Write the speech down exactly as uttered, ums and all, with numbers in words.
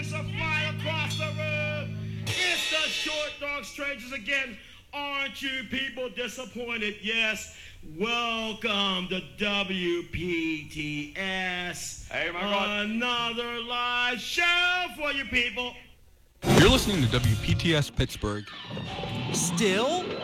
bullets are flying across the room. It's the Short Dog Strangers again. Aren't you people disappointed? Yes. Welcome to W P T S. Hey, my God. Another live show for you people. You're listening to W P T S Pittsburgh. Still?